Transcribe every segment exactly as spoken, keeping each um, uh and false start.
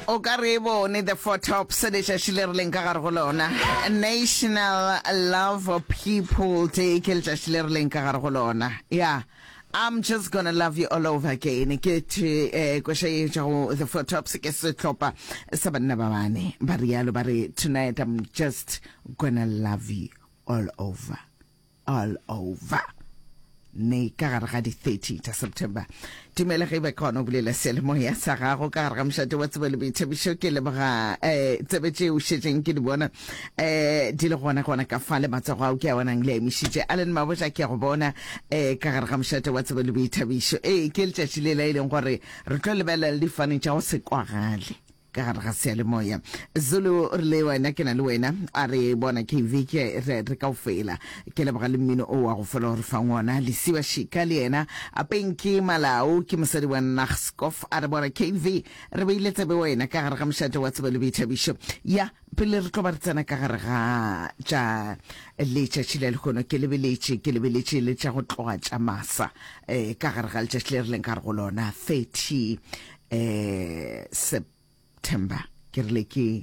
O ka re bone the four tops le tšatši rileng ka gare go lona National Love People Day ke tšatši le rileng ka gare go lona. Yeah, I'm just gonna love you all over again. Ke tše eh kwesha ye go the four tops ke se tlhopa sa banna ba bane ba rialo ba re tonight I'm just gonna love you all over all over ne ka gare ga di thirtieth of September timele ge ba kgona go bulela selemo ya sa gago ka gare ga mšate wa tsebele boithabišo ke leboga eh tsebetse o šetšeng ke di bona eh di le gona gona ka fale matsogo ao ke a bonang le emišitše Allen Mabotja ke go bona eh ka gare ga mšate wa tsebele boithabišo eh ke letšatši le la ileng gore re tlo lebelela le difane tša go se kwagale ka gare ga sealemoya Zulu le wena ke na le wena a re bona K V ke re re ka ofela ke leboga le mmino o wa go fola gore fa ngwana le siwa shika le yena a penki malao ke mosadi wa Naxkof a re bona K V re beile tsebe wena ka gare ga mšate wa tsebele boithabišo ya pele re tlo ba re tsena ka gare ga tša letšatši le lekgono ke lebeletše ke lebeletše le tša go tloga tša masa eh ka gare ga letšatši le rileng ka gare go lona thirty eh September ke re le ke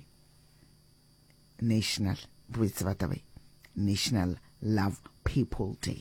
National National Love People Day.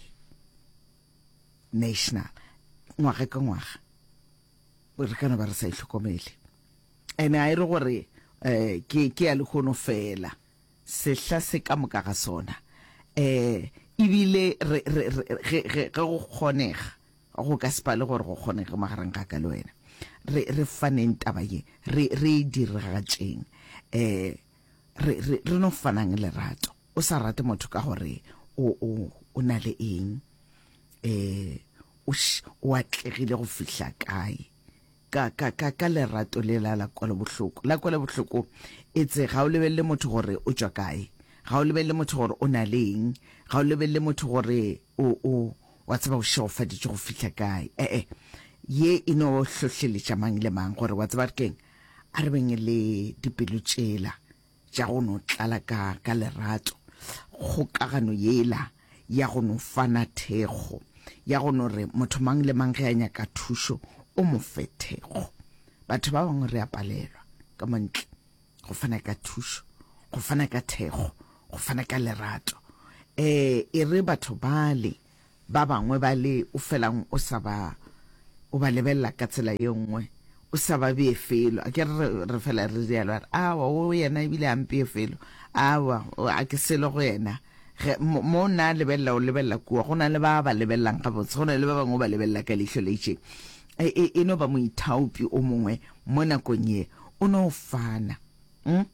National ngwaga ka ngwaga re kana ba re sa itlhokomele ene a ire gore eh ke ke a le khono fela sehla se ka moka ga sona eh ibile re re go kgonega go ka spale gore go kgonega magareng ga ka le wena re re faneng taba ye re re diragatšeng eh re re re no fanang lerato o sa rate motho ka gore o o o na le eng eh o o atlegile go fihla kae ka ka ka ka lerato le la la kwala bohloko la kwala bohloko etse ga o lebelle motho gore o tswa kae ga o lebelle motho gore o na le eng ga o lebelle motho gore o o wa tseba o shofa di go fihla kae eh eh ye ino hlohleletša mang le mang gore wa tseba keng a re beng le dipelo tšela tša go no tlala ka ka lerato go kagano yela ya go no fana thego ya go no re motho mang le mang ge a nyaka thušo o mo fe thego batho ba bangwe re a palelwa ka mantle go fana ka thušo go fana ka thego go fana ka lerato eh e re batho bale ba bangwe ba le o felang o sa ba o ba lebella ka tsela ye nngwe o sa ba be felo a ke re fela re dialo a wa o yena ibile ampe felo a wa a ke selo go yena mo na lebella o lebella kuwa go na le ba ba lebellang ka botse go na le ba bangwe ba lebella ka lehlo le itše e no ba mo ithaopi o mongwe mo nakong ye o no fana hm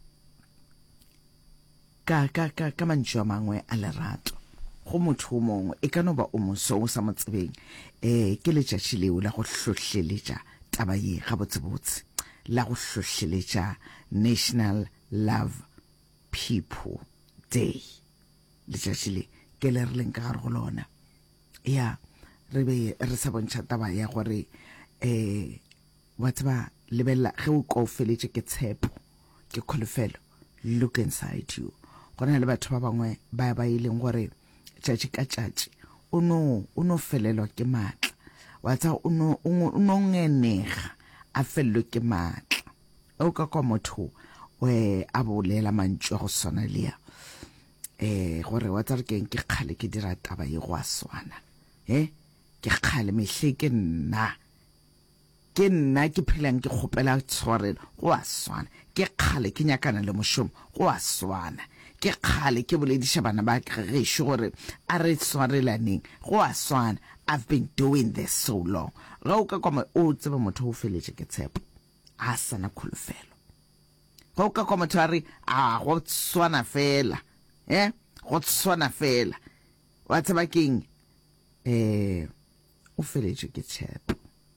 ka ka ka ka mantšwa mangwe a lerato go motho mongwe e ka no ba o moso o sa motsebeng eh ke letšatši leo la go hlohleletša taba ye ga botsebotse la go hlohleletša National Love People Day letšatši le ke le rileng ka gare go lona ya re be re sa bontšha taba ya gore eh wa tseba lebella ge o ka ofeletše ke tshepo ke kholofelo look inside you gona le batho ba bangwe ba ba ileng gore tšatši ka tšatši o no o no felelwa ke matla wa tsa o no o no ngenega a fello ke matla o ka kwa motho we a bolela mantšwa go sona le ya eh gore wa tsa re ke ke khale ke dira taba ye go aswana eh ke khale mehle ke nna ke nna ke phelang ke kgopela tshwarelo go aswana ke khale ke nyakana le mošomo go aswana ke khale ke bolediša bana ba ke gešo gore a re swarelaneng go aswana I've been doing this so long ga o ka kwa o tseba motho o feletše ke tshepo a sana kholofelo ga o ka kwa motho a re a go swana fela eh go swana fela wa tseba keng eh o feletše ke tshepo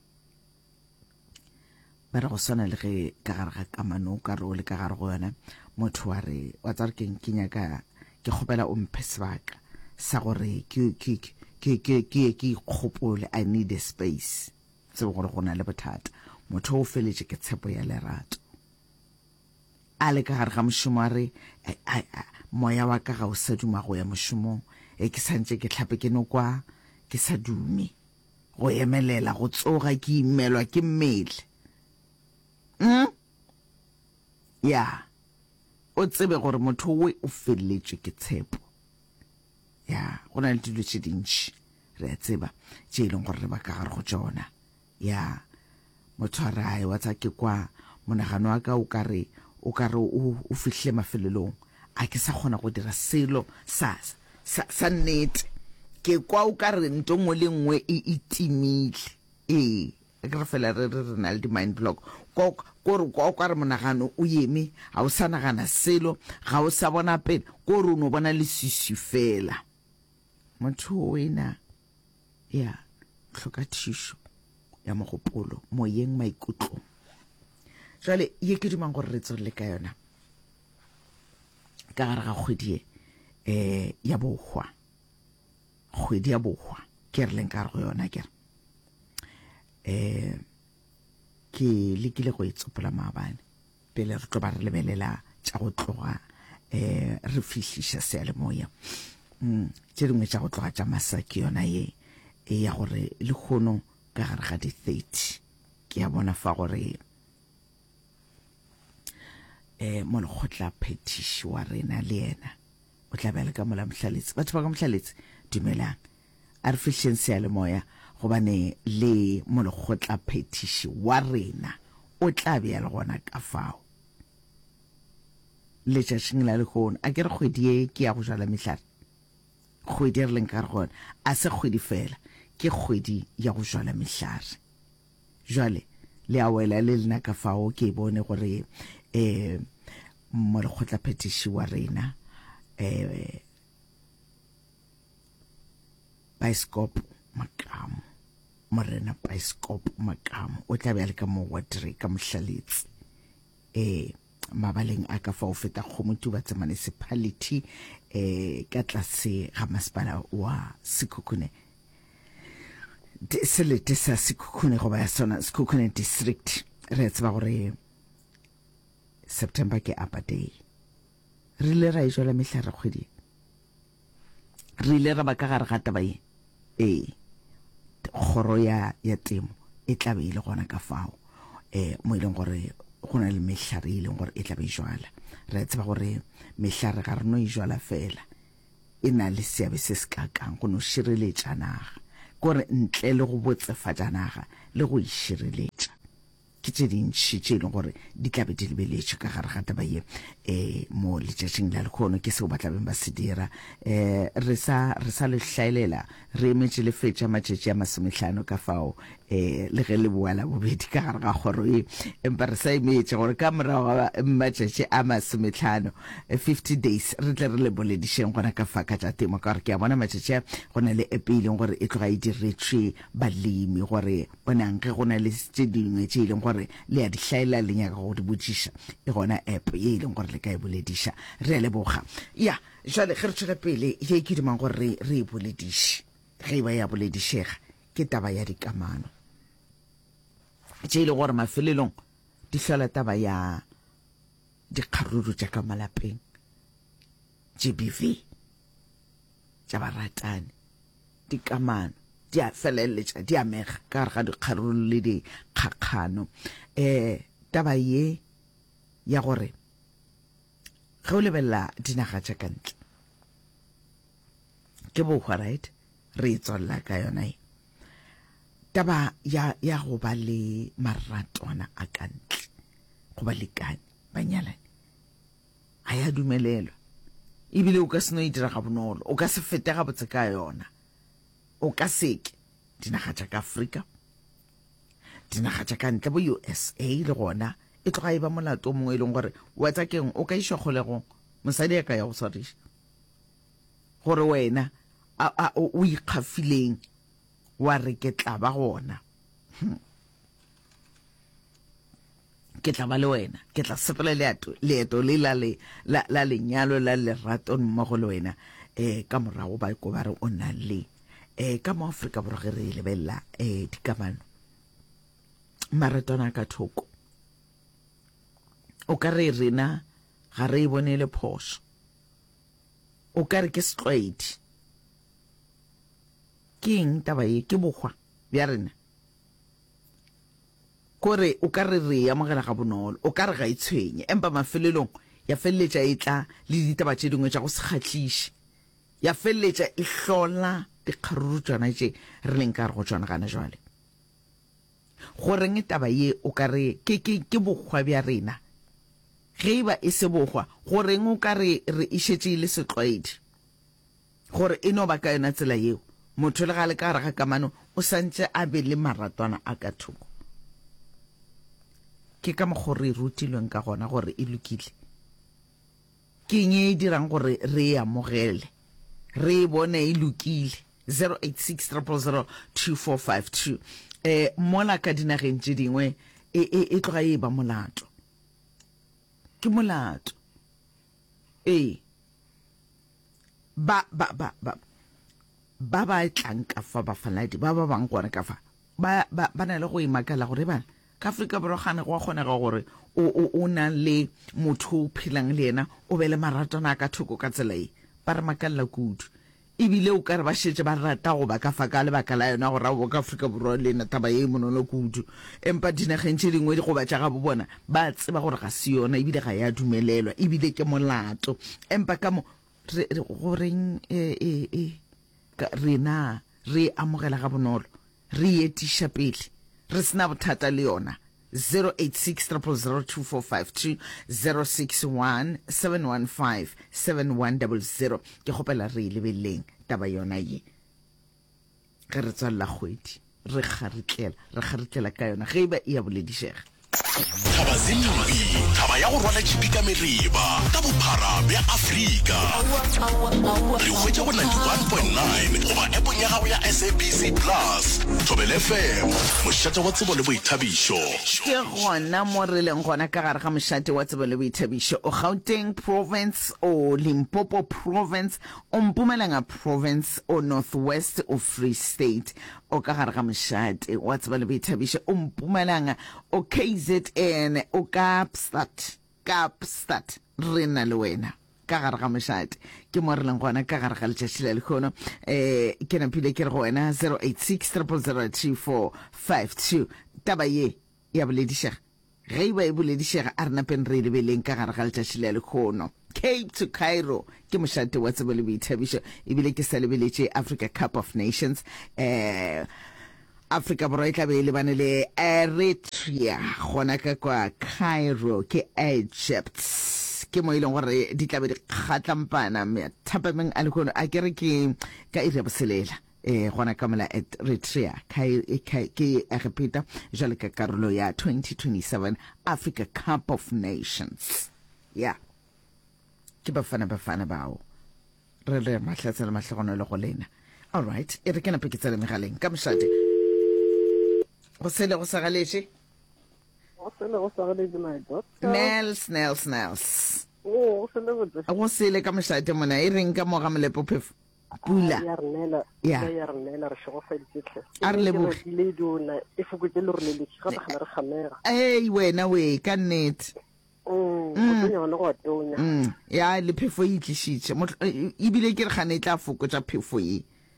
ba re go swana le ge ka gare ga kamano ka re o le ka gare go yona motho wa re wa tsa re keng ke nyaka ke kgopela o mphe sebaka sa gore ke ke ke ke ke ke kgopole I need a space se gore go na le bothata motho o feletše ke tshepo ya lerato a le ka gare ga mošomo a re moya wa ka ga o sa duma go ya mošomong e ke santše ke tlhape ke no kwa ke sa dume go emelela go tsoga ke imelwa ke mmele mm ya o tsebe gore motho we o feletswe ke tshepo ya go na le dilo tse dintši re a tseba tše e leng gore re ba ka gare go tsona ya motho a rae wa tsa ke kwa monagano wa ka o ka re o ka re o fihle mafelelong a ke sa kgona go dira selo sa sa nnete ke kwa o ka re nto ngwe le ngwe e itimile eh ke re fela re re na le di mind block ko ko ko ka re monagano o yeme ga o sa nagana selo ga o sa bona pele ko re no bona le sisi fela motho wena ya tlhoka thisho ya mogopolo moyeng maikutlo jale ye ke dumang gore re tsole ka yona ka gare ga kgwedi eh ya bogwa kgwedi ya bogwa ke re leng ka go yona ke eh ke lekile go itsopola maabane pele re tlo ba re lebelela tša go tloga eh re fihlisha sealemoya mm tše dingwe tša go tloga tša masaki yona ye e ya gore le khono ka gare ga di thirty ke ya bona fa gore eh mo le khotla petition wa rena le yena o tla bela ka mola mhlaletse batho ba ka mhlaletse dumelang a re fihleng sealemoya gobane le mo le khotla petition wa rena o tla be le gona ka fao le tšatšing la le khona a ke re kgwedi e ke ya go jala mehlare kgwedi re leng ka re gona a se kgwedi fela ke kgwedi ya go jala mehlare jale le a wela le lena ka fao ke bone gore eh mo le khotla petition wa rena eh Bioscope Makamo morena Bioscope Makamo o tla be le ka mo wa dire ka mohlalitsi eh mabaleng a ka fa o feta khomutu ba tsa municipality eh ka tlase ga masepala wa Sekhukhune selete sa Sekhukhune go ba ya sona Sekhukhune district re tseba gore September ke Upper Day re le ra ijola mehlare kgwedi re le ra ba ka gare ga taba ye eh khoro ya ya temo e tla be ile gona ka fao eh mo ileng gore go na le mehlare ile gore e tla be jwala re tseba gore mehlare ga re no ijwala fela e na le seabe se se kakang go no shireletša naga gore ntle le go botsefatša naga le go ishireletša ke tše dintši tše leng gore di tla be di lebeletše ka gare ga taba ye eh mo letšatšing la lekgono ke seo ba tla beng ba se dira eh re sa re sa le hlaelela re emetše le fetša matšatši a masomehlano ka fao eh le ge le bua la bobedi ka gare ga kgoro e empa re sa emetše gore ka morago matšatši a masomehlano fifty days re tle re le boledišeng gona ka fa ka tša temo ka gore ke a bona matšatši a go na le epe e leng gore e tloga e diretšwe balemi gore bonang ge go na le tše dingwe tše e leng gore le a di hlaela le nyaka go di botšiša e gona app ye e leng gore le ka e bolediša re a leboga ya jale ge re tšwela pele ye ke dumang gore re re e bolediše ge e ba ya boledišega ke taba ya dikamano tše e le gore mafelelong di hlola taba ya dikgaruru tša ka malapeng G B V tša baratani dikamano di a feleletša di amega ka gare ga dikgaruru le dikgakgano eh taba ye ya gore ge o lebelela dinaga tša kantle ke bogwa right re itswalela ka yona e taba ya ya go ba le maratwana a kantle go ba lekane banyalane a ya dumelelwa ebile o ka se no e dira ga bonolo o ka se fete ga botse ka yona o ka seke dinaga tša ka Afrika dinaga tša ka ntle bo U S A le gona e tloga e ba molato o mongwe e leng gore wa tsa keng o ka išwa kgolegong mosadi a ka ya go swariša gore wena o ikgafileng wa re ke tla ba gona ke tla ba le wena ke tla sepela leeto leeto le la le la lenyalo la lerato mmogo le wena eh ka morago ba go ba re o na le eh ka mo Afrika borwa ge re lebella eh dikamano maratwana ka thoko o ka re rena ga re bone le phoso o ka re ke setlwaedi ke eng taba ye ke bogwa bja rena kore o ka re re ya mogela ga bonolo o ka re ga itshwenye empa mafelelong ya felletša e tla le ditaba tše dingwe tša go se kgatliše ya felletša e hlola dikgaruru tšona tše re leng ka re go tšona gana jwale goreng taba ye o ka re ke ke ke bogwa bja rena ge ba e se bogwa goreng o ka re re išetše le setlwaedi gore e no ba ka yona tsela yeo motho le ga le ka re ga kamano o santse a be le maratwana a ka thoko ke ka mo gore rutilweng ka gona gore e lokile ke nye e dirang gore re amogele re bone e lokile zero eight six zero zero two four five two eh mola ka dinageng tše dingwe e e tloga e ba molato ke molato eh ba ba ba ba ba ba tlang ka fa ba faladi ba ba bang gona ka fa ba ba na le go imakala gore bana ka Afrika Borwa gane go kgonega gore o o na le motho o phelang le yena o be le maratwana ka thoko ka tsela e ba re makalla kudu ebile o ka re ba shetse ba rata go ba ka fa ka le baka la yona gore o ka Afrika Borwa le na taba e monolo kudu empa dinageng tše dingwe di go batša ga bo bona ba tseba gore ga se yona ebile ga ya dumelelwa ebile ke molato empa ka mo goreng e e e rena re amogela ga bonolo re etiša pele re sena bothata le yona zero eight six zero zero two four five two zero six one seven one five seven one zero zero ke gopela re lebeleng taba yona ye ge re tswalla kgwedi re kgaritlela re kgaritlela ka yona ge ba e ya boledišega taba zimbi taba ya go rwala tšhipi ka meriba ka bophara bja Afrika re hwetša go ninety-one point nine goba appong ya gago ya S A B C plus Thobel F M mošate wa tsebo le boithabišo ke gona mo re leng gona ka gare ga mošate wa tsebo le boithabišo o Gauteng province o Limpopo province o Mpumalanga province o Northwest o Free State o ka gare ga mošate wa tsebo le boithabišo o Mpumalanga o K Z N o Kaapstad Kaapstad re na le wena ka gare ga mošate ke mo re leng gona ka gare ga letšatši la lekgono eh ke napile ke re go wena zero eight six zero zero two four five two taba ye ya boledišega ge e ba e boledišega a re napeng re lebeleng ka gare ga letšatši la lekgono Cape to Cairo ke mošate wa tsebo le boithabišo ebile ke sa lebeletše Africa Cup of Nations eh Africa Borwa e tla be le bane le Eritrea gona ka kwa Cairo ke Egypt ke mo ileng gore di tla be di kgatlampana me thapameng a lekgono a kere ke ka ire boselela eh gona ka mola Eritrea ke a repeat jale ka karolo ya twenty twenty-seven Africa Cup of Nations yeah ke bafana bafana bao re le mahlatsa le mahlogono le go lena all right e re ke na peketsa le megaleng ka mošate go sele go sagaletse go sele go sagaletse my doctor Nels Nels Nels oh go sele go go sele ka mošate mona e reng ka moga molepo phefo pula ya rnela ya ya rnela re shogo fa dithle a re leboge le dona e fokotse le rele le ga ga re gamega ei wena we ka nnete mm go tsenya go tonya mm ya le phefo e tlišitše e bile ke re gane tla fokotsa phefo e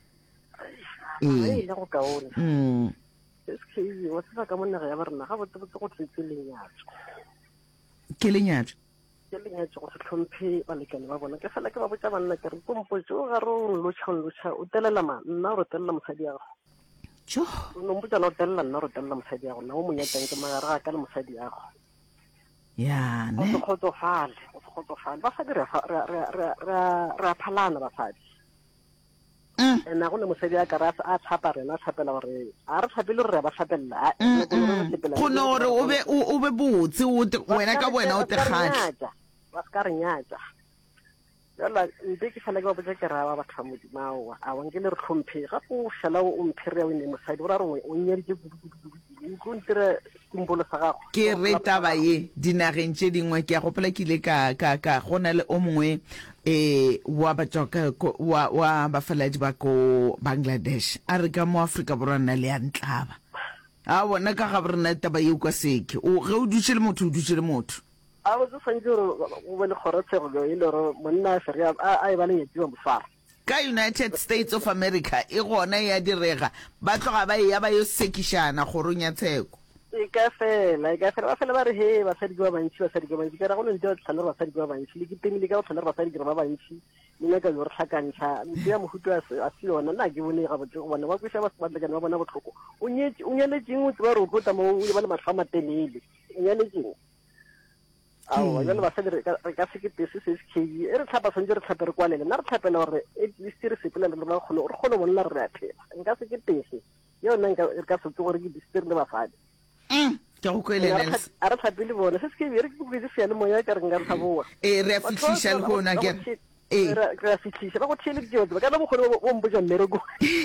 e la go kaona mm es crazy wa tsaka ka monna ya barna ga botse botse go tletse lenyatso ke lenyatso ke lenyatso go tlhomphe balekane ba bona ke fela ke ba botsa banna ke re pompotse o ga ro lo tshang lo tsha o telela ma nna ro telela mosadi ya go jo no mbutsa no telela nna ro telela mosadi ya go na o monyatsang ke magara ga ka le mosadi ya go ya ne go khotsofala go khotsofala ba sa dire ra ra ra ra phalana ba fadi ena go le mosadi ya ka ra a tshapa rena tshapela gore a re tshapile re ba tshapela go no gore o be o be botse o wena ka wena o te kgatla ba ska re nyatsa yala ntse ke fela ke ba botsa ke ra ba batho mo dimao a wa ngele re tlhomphe ga go shela o mphere o ne mosadi o ra re o nyerike go ntire kumbolo sa gago ke re taba ye dinageng tše dingwe ke a gopola ke ile ka ka ka gona le o mongwe eh wa batsoka wa wa bafaladi ba ko Bangladesh a re ka mo Afrika Borwa nna le ya ntlaba a bona ka ga borena taba ye kwa seke o ge o dutse le motho o dutse le motho a o se fantse gore o bele khorotsego go ile re monna feria a e ba le yediwa mofara ka United States of America e gona ya direga ba tloga ba ya ba yo sekishana go runya tsheko e ka fela e ka fela ba fela ba re he basadi ke ba bantši basadi ke ba bantši ka ra go ne ntse ba tlhana re basadi ke ba bantši le ke temile ka go tlhana re basadi ke re ba bantši le nyaka jo re tlhakantšha ntse ya mohutu a se yona nna ke bone ga botse go bona ba kwiša ba se batlekane ba bona botlhoko o nyaletseng o tse ba re o tlota mo o ba le matlho a matelele o nyaletseng ao jale basadi re ka sekete se se s k e re tlhapa tshwanetse re tlhape re kwalele nna re tlhapela gore at least re sepela le ba kgone re kgone bona re a phela nka seketese yona re ka setse gore ke distere le basadi ke go kwelela a re tlhapile bona se se ke re ke buketse se ya le moya ka re nka re tlhaboa e re a fitlhisha le gona ke e re a fitlhisha ba go thiele ke jotse ba ka na bokgone bo mboja mmereko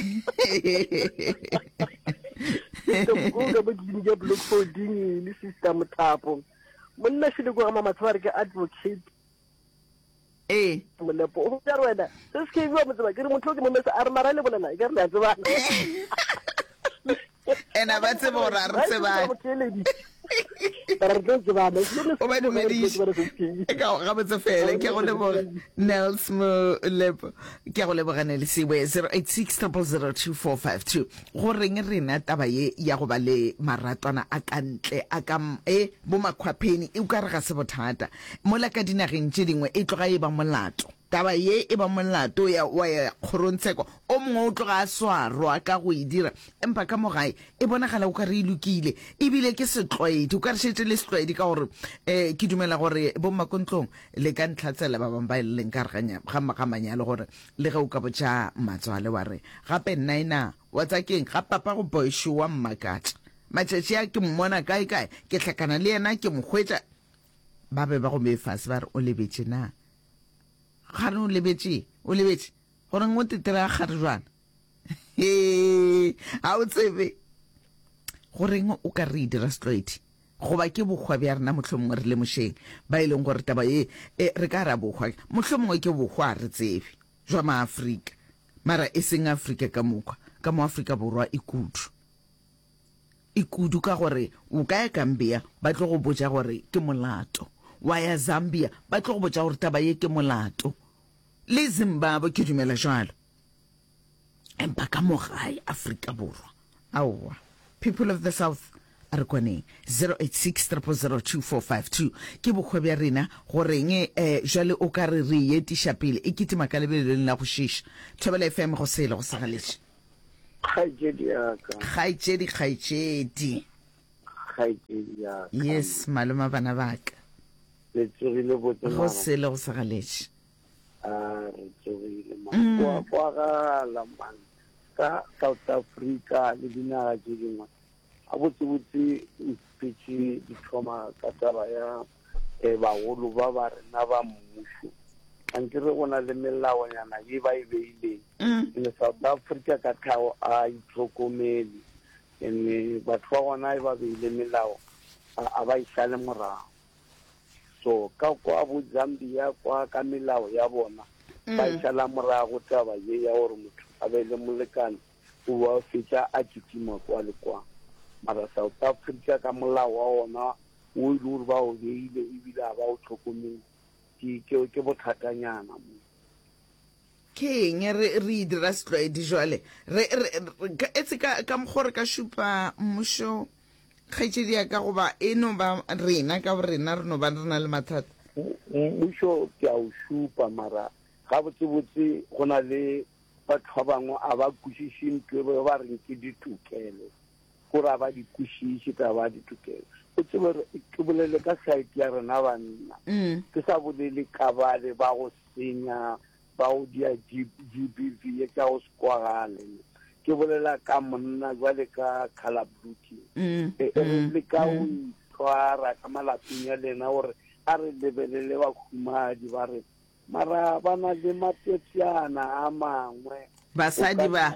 go ka bo ding ya block folding le system thapo monna se le go ga mamatsa ba re ke advocate eh molepo o tla rwena se se ke bua motse ba ke re motho ke mo mesa a re mara le bolela ke re le a tseba ena ba tseba gore a re tsebane o ba dumediše ga botse fela ke go leboga Nels Molepo ke go lebogane le sewe zero eight six zero zero two four five two go reng rena taba ye ya go ba le maratwana a kantle a ka e bo makhwapheni e o ka re ga se bothata mola ka dinageng tše dingwe e tloga e ba molato taba ye e ba molato ya wa ya kgorontsheko o mongwe o tloga a swarwa ka go e dira empa ka mogae e bonagala o ka re ilukile ebile ke setlwaedi o ka re šetse le setlwaedi ka gore um ke dumela gore bo makontlong le ka ntlhatsela ba bangwe ba e leng ka re ga manyalo gore le ge o ka botša matswale wa re gape nna ena wa tsakeng ga papa go bošo wa mmakatša matšatši a ke mmona kae kae ke tlhakana le yena ke mokgwetša ba be ba go mefase ba re o lebetse na ga re o lebetse o lebetse gore ngo tetera ga re jwana he ha o tsebe gore ngo o ka re dira straight goba ke bogwa bja rena mohlomongwe re le mošeng ba e leng gore taba ye re ka ra bogwa mohlomongwe ke bogwa re tsebe jwa maafrika mara e seng Afrika ka mokwa ka mo Afrika borwa e kudu e kudu ka gore o ka ya Gambia ba tlo go botša gore ke molato wa ya Zambia ba tlo go botša gore taba ye ke molato le Zimbabwe ke dumela jalo empa ka mo gae Afrika borwa aowa people of the south a re kwaneng zero eight six zero zero two four five two ke bokgwe bja rena goreng eh jale o ka re re yetiša pele e kitima ka lebeleleng la go šiša Thobela F M go sele go sagaletse khaijedi ya ka khaijedi khaijedi khaijedi ya yes maloma bana baka le tsogile botse go sele go sagaletse a re tsogile ma kwa kwa ga la man ka South Africa le dinaga tse dingwe a botse botse ipitse di thoma ka taba ya e bagolo ba ba rena ba mmušo anke re gona le melaonyana ye ba e beileng le South Africa ka tlhago a itlhokomele ene batho ba gona e ba beile melao a ba išale morago so ka kwa bo Zambia kwa ka melao ya bona ba išala morago taba ye ya gore motho a be le molekane o wa fetša a kitima kwa le kwa mara South Africa ka molao wa ona o ile gore ba o beile ebile a ba o tlhokomele ke ke bothatanyana mo ke eng re re dira setlwaedi jwale re etse ka ka mogore ka shupa mmusho kgaitšedi ya ka goba e no ba rena ka rena re no ba rena le mathata mmusho ke a o shupa mara ga botsebotse go na le batho ba bangwe a ba kwešiše ntwe ba reng ke ditukelo gore a ba di kwešiše ka ba ditukelo o tsebe ke bolele ka site ya rena banna ke sa bolele ka bale ba go senya ba o dia G B V ya go skwagale ke bolela ka monna jwale ka color blue e le ka o twara ka malapeng ya lena gore a re lebelele ba khumadi ba re mara bana le matetšana a mangwe basadi ba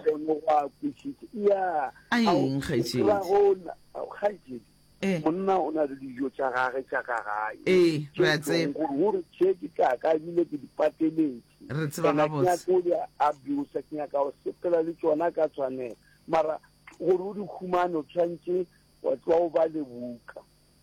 ya ai khaitšedi khaitšedi monna o na le dijo tša gage tša ka gae eh ra tseba gore tšeki ka ka ebile ke dipateletše re tseba gabotse a biusa ke nyaka go sepela le tsona ka tshwanela mara gore o di khumane o tshwantse wa tloa o ba le buka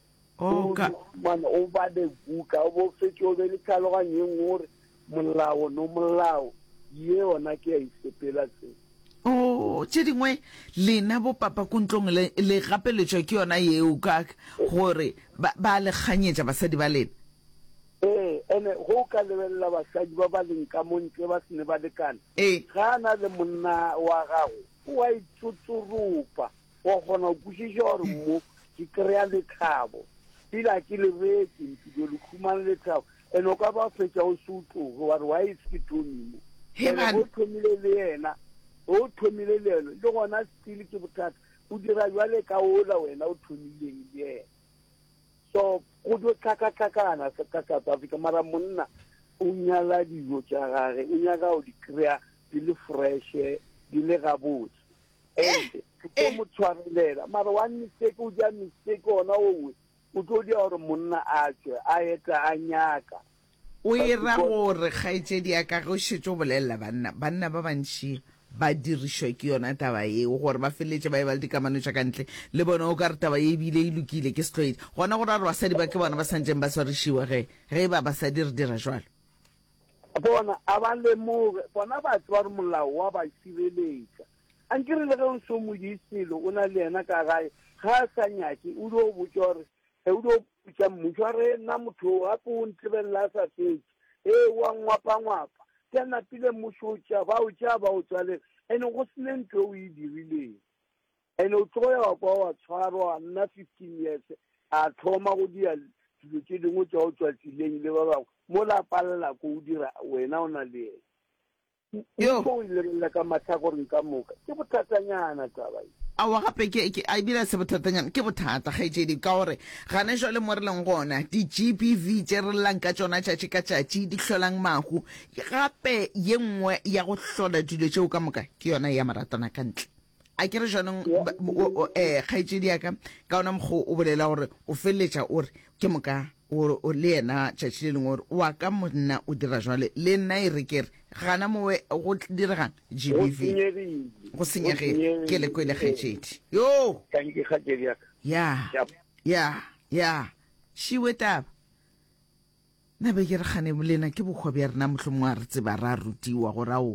mana o ba le buka o bo fetse o be le tlhaloganye gore molao no molao ye yona ke a isepela tse o tse dingwe lena bo papa kontlong le le gapeletswa ke yona yeo ka gore ba le kganyetsa basadi ba lena eh ene go ka lebella basadi ba ba leng ka montle ba sene ba lekana ga na le monna wa gago o a itutsurupa o gona go kušiša gore mo ke kry-a lekhabo dila ke le beke ke le khumana lekhabo ene o ka ba fetša o se utloge wa re wa e se tonimo o thomile le yena o thomile le yena le gona stile ke bothata o dira jwale ka ola wena o thomileng le yena so go do tlhakatlhakana ka South Africa mara monna o nyala dijo tša gage o nyaka o di kry-a di le fresh di le gabotse ende ke mo tshwarelela mara wa mistake o ja mistake ona owe o tlo dia gore monna a tswe a eta a nyaka o ira gore kgaitsedi ya ka go shitse bolela banna banna ba bantši ba dirishwe ke yona taba eo gore ba feletse ba e ba le dikamano tša ka ntle le bona o ka re taba e bile e lokile ke straight gona gore a re basadi ba ke bona ba santseng ba swarishiwa ge ge ba basadi re dira jwalo bona a ba lemoge bona ba tswa re molao wa ba sireletsa an ke re le ge o so modiselo o na le yena ka gae ga a sa nyake o dio botsa gore e o dio botsa mmušo a re nna motho gape o ntlebelela a sa fetse ee wa ngwapa-ngwapa ke a napile mmušotša ba o tša ba o tswalela ene go sene ntho o e dirileng ene o tlogo ya wa kwa wa tshwarwa nna fifteen years a thoma go dia dilo tše dingwe tša o tswa tsileng le ba bangwe mo la palela ko o dira wena o na le ene o lebelela ka matlhakoreng ka moka ke bothatanyana taba a wa gape ke a bila se bothatanyana ke bothata gaetsedi ka gore gane jwa le mo re leng gona di-G B V tše re llang ka tšona tšatši ka tšatši di hlolang mahu gape ye nngwe ya go hlola dilo tšeo ka moka ke yona ya maratana ka ntle a ke re jwanong um gaetsedi yaka ka ona mokgo o bolela gore o feleletša o re ke moka o le yena tšatši le lengwe gore wa ka monna o dira jwale le nna e re kere gana mowe go diregang G B V go senyege ke le kwele kgetšedi yo ya ya ya šiwe taba nna be ke re gane lena ke bokgwa bja rena mohlho mongwe a re tseba ra rutiwa gore aowa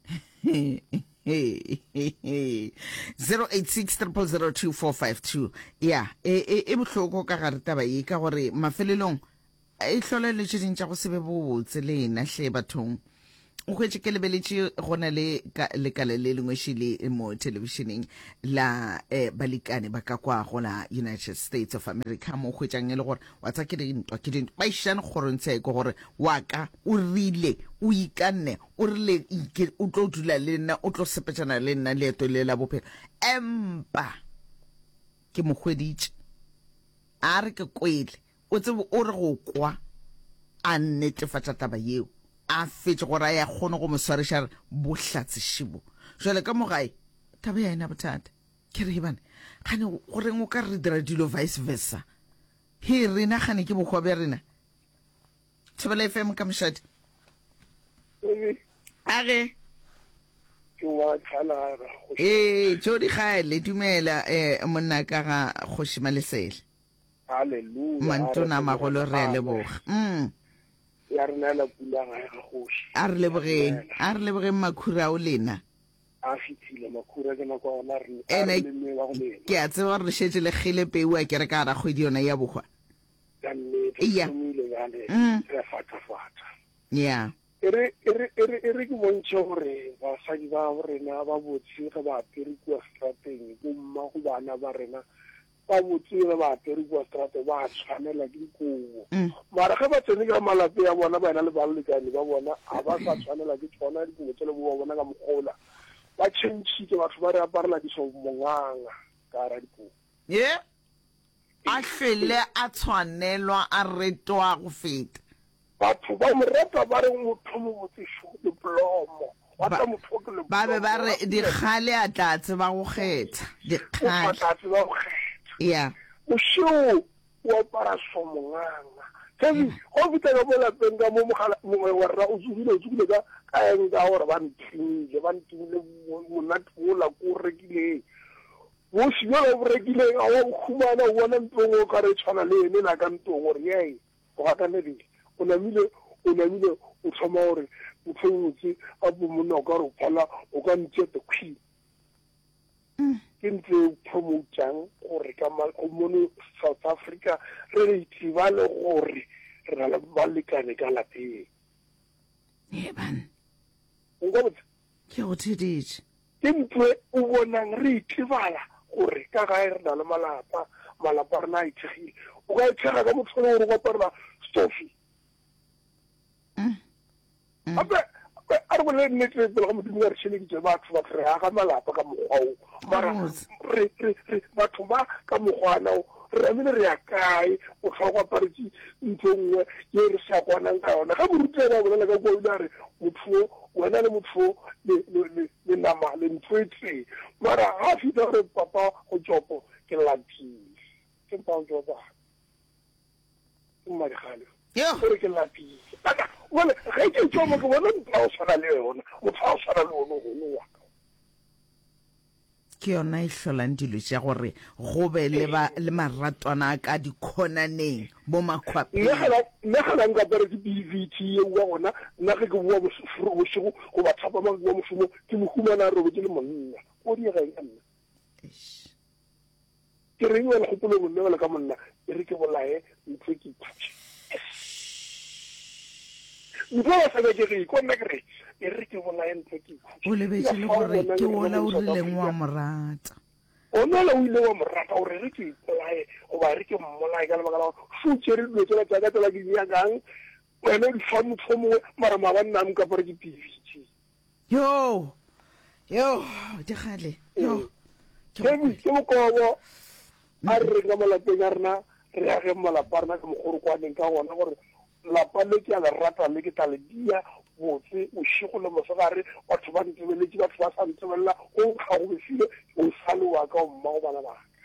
zero eight six triple zero two four five two ya e bohloko ka gare taba e ka gore mafelelong e hloleletše dintša go sebe bobotse le ena hle bathong o hwetše ke lebeletše gona le lekala le lengweše le mo televisioneng la balekane ba ka kwa go la United States of America mo hwetšang e le gore wa tsa ke dintwa ke dintwa ba išane kgorontsheko gore wa ka o rile o ikanne o rile o tlo dula le nna o tlo sepetšana le nna leeto le la bophelo empa ke mo hweditše a re ke kwele o tsebe o re go kwa a netefatša taba yeo a fetse gore a ya kgone go mo swariša bohlatse šibo jwale ka mogae taba ya ena bothata ke re ebane gane goreng o ka re dira dilo vice versa he rena gane ke bokgwa bja rena Thobela F M ka mošadi a ge ee tšeo di gaele dumela um monna ka ga kgošima lesele mantona magolo re a leboga um ya rena la pula ga ga goši a re lebogeng a re lebogeng makhura o lena a fitile makhura ke nako ona re ene ke a tseba re šetse le gile peu a kere ka ra kgwedi yona ya bogwa ka nnete ya tsomile gale re fata-fata ya e re ke bontšhe gore basadi ba rena ba botse ge ba apere kua strateng bomma go bana ba rena ba botse ge ba apere kua strate ba tshwanela ke dikobo mara ge ba tsene ka malape ya bona ba ena le balekane ba bona a ba sa tshwanela ke tsona dikobo tse le bo ba bona ka mokgola ba tšhentšhitše batho ba re aparela diso monganga ka ara dikobo ye a hlwele a tshwanelwa a retwa go feta batho ba mo reta ba re motho mo botsešo diplomo ba be ba re dikgale a tlatse ba go kgetha dikgale ya mošeo o apara somonganga kebi go fitlhela mo lapeng ka mo mongwe wa rra o tsogile o tsogile ka eng ka gore ba ntimile ba ntimile monate ola ko o rekileng bo sibela bo rekileng a wa bokhumana o bona ntong o ka re tshwana le ene la ka ntong gore ye o gakanedile o namile o namile o thoma gore motlhobotse a bo monna o ka re o phala o ka ntse the queen ke ntse promotang gore ka mono South Africa re re itibale gore re na le balekane ka lapeng e ban ngo botse ke go theditse ke ntwe o bonang re itibala gore ka ga re na le malapa malapa rena a ithegile o ka itshega ka motho gore go apara stofi ape a re bole nnete pele ga modimo ya re tšhelekitse batho ba re aga malapa ka mokgwa o mara batho ba ka mokgwanao re amile re ya kae o tlhoa go aparetse ntho nngwe ye re sa kwanang ka yona ga borutile ba bolela ka koina re motho wena le motho le nama le ntho e tseng mara ga fita gore papa go tsopo ke lapile ke mpao joba ke mmadikgale gore ke lapile wale ge ke tsomo ke bona motho a o tshwana le yona motho a o tshwana le one golo wa ke yona e hlolang dilo tša gore go be le maratwana a ka dikhonaneng mo makhwapeng nna ga nka apere ke B V T eo wa gona nna ge ke bua bošego go ba thapa mang bua mošomo ke mohumana a robe ke le monna o diegeng ka nna ke reng wena kgopolo monne wele ka monna e re ke bolae ntho ke ikhutše ntho ba sa ke ge ko nna ke re e re ke bolae ntho ke ikhutše o lebetse le gore ke ola o rileng wa morata o nola o ile wa morata gore re ke ipolae goba re ke mmolae ka lebaka la gore futše re dilo tsela tsaka tsela ke nyakang wena di fa motho mongwe mara mabannang ka pare ke P V T yo yo digale yo ke bokobo a re ka malapeng a rena re age malapa a rena ka mogorokwaneng ka gona gore lapa le ke a le rata le ke tla le dia botse o šego le mosegare batho ba ntsebeletše batho ba sa ntsebelela o nkga go befile o sale wa ka o mma go bana baka